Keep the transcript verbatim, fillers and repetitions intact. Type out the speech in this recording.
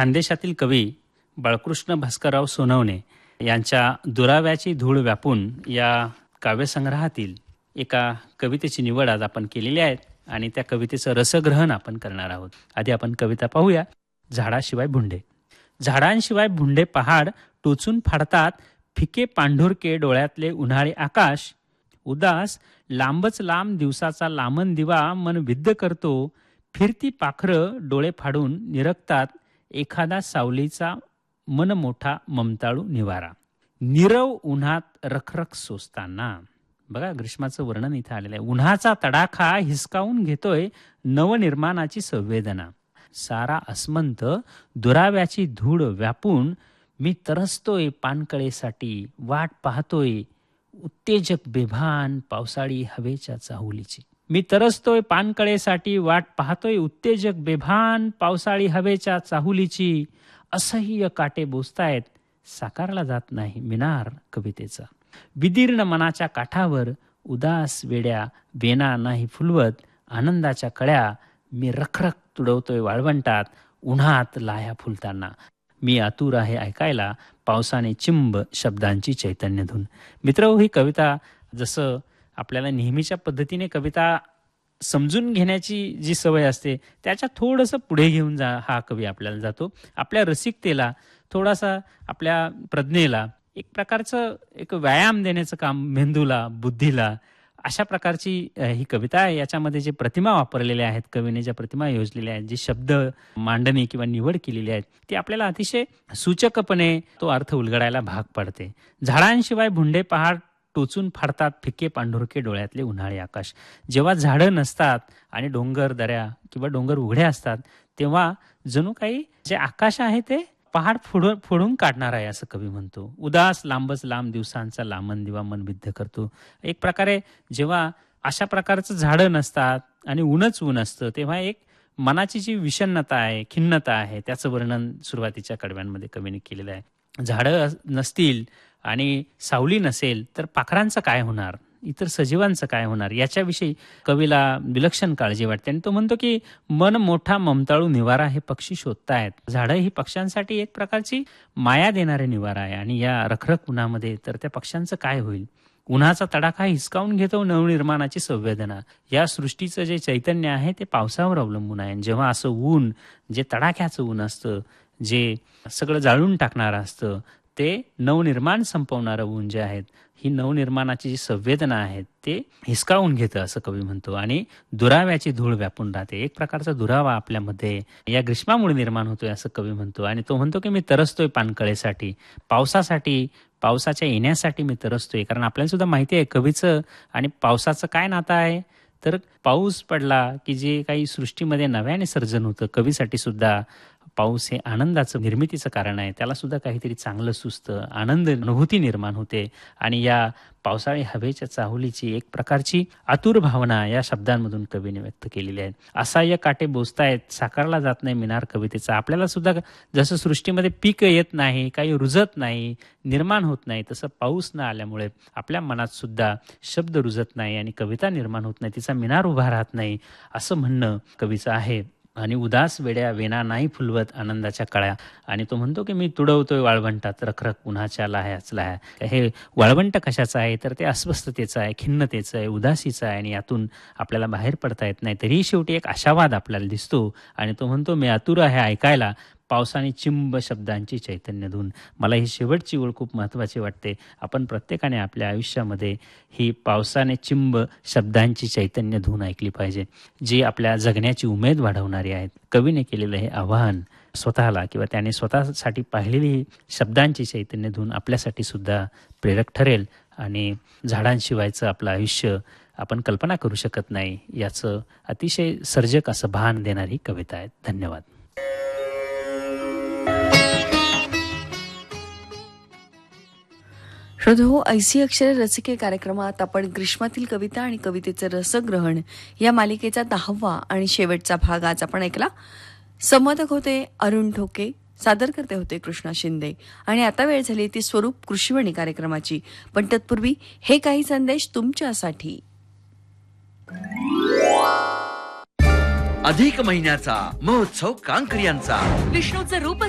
खानदेशातील कवी बाळकृष्ण भास्करराव सोनवणे यांच्या दुराव्याची धूळ व्यापून या काव्यसंग्रहातील एका कवितेची निवड आज आपण केलेली आहे आणि त्या कवितेचं रसग्रहण आपण करणार आहोत. आधी आपण कविता पाहूया. झाडाशिवाय भुंडे. झाडांशिवाय भुंडे पहाड टोचून फाडतात, फिके पांढुरके डोळ्यातले उन्हाळे आकाश. उदास लांबच लांब दिवसाचा लामण दिवा मन विद्ध करतो, फिरती पाखरं डोळे फाडून निरखतात, एखादा सावलीचा मन मोठा ममताळू निवारा. नीरव उन्हात रखरख सोसताना. बघा, ग्रीष्माचं वर्णन इथं आलेलं आहे. उन्हाचा तडाखा हिसकावून घेतोय नवनिर्माणाची संवेदना. सारा अस्मंत दुराव्याची धूळ व्यापून मी तरसतोय पानकळेसाठी, वाट पाहतोय उत्तेजक बेभान पावसाळी हवेच्या चाहुलीची. मी तरसतोय पानकळेसाठी, वाट पाहतोय उत्तेजक बेभान पावसाळी हवेच्या चाहुलीची. असह्य काटे बोचतायत, साकारला जात नाही मिनार कवितेचा. विदीर्ण मनाच्या काठावर उदास वेड्या वेना नाही फुलवत, आनंदाच्या कळ्या मी रखरख तुडवतोय वाळवंटात, उन्हात लाया फुलताना. मी आतुर आहे ऐकायला पावसाने चिंब शब्दांची चैतन्य धून. मित्र, ही कविता जसं आपल्याला नेहमीच्या पद्धतीने कविता समजून घेण्याची जी सवय असते त्याच्या थोडंसं पुढे घेऊन जा हा कवी आपल्याला जातो. आपल्या रसिकतेला, थोडासा आपल्या प्रज्ञेला एक प्रकारचं एक व्यायाम देण्याचं काम, मेंदूला, बुद्धीला, अशा प्रकारची ही कविता आहे. याच्यामध्ये जे प्रतिमा वापरलेल्या आहेत, कवीने ज्या प्रतिमा योजलेल्या आहेत, जे शब्द मांडणी किंवा निवड केलेली आहेत, ती आपल्याला अतिशय सूचकपणे तो अर्थ उलगडायला भाग पडते. झाडांशिवाय भुंडे पहाड टोचून फाडतात, फिके पांढुरके डोळ्यातले उन्हाळे आकाश. जेव्हा झाडं नसतात आणि डोंगर दऱ्या किंवा डोंगर उघडे असतात, तेव्हा जणू काही जे आकाश आहे ते पहाड फोडून फोडून काढणार आहे असं कवी म्हणतो. उदास लांबच लांब दिवसांचा लामण दिवा मन विद्ध करतो. एक प्रकारे जेव्हा अशा प्रकारचं झाडं नसतात आणि ऊनच ऊन असतं, तेव्हा एक मनाची जी विषण्णता आहे, खिन्नता आहे, त्याचं वर्णन सुरुवातीच्या कडव्यांमध्ये कवीने केलेलं आहे. झाडं नसतील आणि सावली नसेल तर पाखरांचं काय होणार, इतर सजीवांचं काय होणार, याच्याविषयी कवीला विलक्षण काळजी वाटते. आणि तो म्हणतो की मन मोठा ममताळू निवारा हे पक्षी शोधतायत. झाडं ही पक्ष्यांसाठी एक प्रकारची माया देणारे निवारा आहे. आणि या रखरख उन्हामध्ये तर त्या पक्ष्यांचं काय होईल. उन्हाचा तडाखा हिसकावून घेतो नवनिर्माणाची संवेदना. या सृष्टीचं जे चैतन्य आहे ते पावसावर अवलंबून आहे. जेव्हा असं ऊन, जे तडाख्याचं ऊन असतं, जे सगळं जाळून टाकणारं असतं, ते नवनिर्माण संपवणारं ऊन जे आहेत, ही नवनिर्माणाची जी संवेदना आहे ते हिसकावून घेतं असं कवी म्हणतो. आणि दुराव्याची धूळ व्यापून राहते. एक प्रकारचा दुरावा आपल्यामध्ये या ग्रीष्मामुळे निर्माण होतोय असं कवी म्हणतो. आणि तो म्हणतो की मी तरसतोय पानकळेसाठी, पावसासाठी, पावसाच्या येण्यासाठी मी तरसतोय. कारण आपल्याला सुद्धा माहिती आहे कवीचं आणि पावसाचं काय नातं आहे. तर पाऊस पडला की जे काही सृष्टीमध्ये नव्याने सर्जन होतं, कवीसाठी सुद्धा पाऊस हे आनंदाचं निर्मितीचं कारण आहे. त्याला सुद्धा काहीतरी चांगलं सुचतं, आनंद अनुभूती निर्माण होते. आणि या पावसाळी हवेच्या चाहुलीची एक प्रकारची आतुर भावना या शब्दांमधून कवीने व्यक्त केलेली आहे. असह्य काटे बोचतायत, साकारला जात नाही मिनार कवितेचा. आपल्याला सुद्धा जसं सृष्टीमध्ये पीक येत नाही, काही रुजत नाही, निर्माण होत नाही, तसं पाऊस न आल्यामुळे आपल्या मनात सुद्धा शब्द रुजत नाही आणि कविता निर्माण होत नाही, तिचा मिनार उभा राहत नाही, असं म्हणणं कवीचं आहे. आणि उदास वेड्या वेना नाही फुलवत आनंदाच्या कळ्या. आणि तो म्हणतो की मी तुडवतोय वाळवंटात रखरख उन्हाच्या लाह्याच लाह्या. हे वाळवंट कशाचं आहे तर ते अस्वस्थतेचं आहे, खिन्नतेचं आहे, उदासीचं आहे. आणि यातून आपल्याला बाहेर पडता येत नाही. तरीही शेवटी एक आशावाद आपल्याला दिसतो. आणि तो म्हणतो मी आतुर आहे ऐकायला पावसाने चिंब शब्दांची चैतन्य धून. मला ही शेवटची ओळ खूप महत्त्वाची वाटते. आपण प्रत्येकाने आपल्या आयुष्यामध्ये ही पावसाने चिंब शब्दांची चैतन्य धून ऐकली पाहिजे, जी आपल्या जगण्याची उमेद वाढवणारी आहेत. कवीने केलेलं हे आव्हान स्वतःला किंवा त्याने स्वतःसाठी पाहिलेली शब्दांची चैतन्य धून आपल्यासाठी सुद्धा प्रेरक ठरेल. आणि झाडांशिवायचं आपलं आयुष्य आपण कल्पना करू शकत नाही, याचं अतिशय सर्जक असं भान देणारी कविता आहे. धन्यवाद. श्रोतो, ऐसी अक्षरे रसिके कार्यक्रमात आपण ग्रीष्मातील कविता आणि कवितेचं रसग्रहण या मालिकेचा दहावा आणि शेवटचा भाग आज आपण ऐकला. संवादक होते अरुण ठोके, सादर करते होते कृष्णा शिंदे. आणि आता वेळ झाली ती स्वरूप कृषीवाणी कार्यक्रमाची. पण तत्पूर्वी हे काही संदेश तुमच्यासाठी. अधिक महिन्याचा महोत्सव कांकरियांचा. विष्णूचं रूप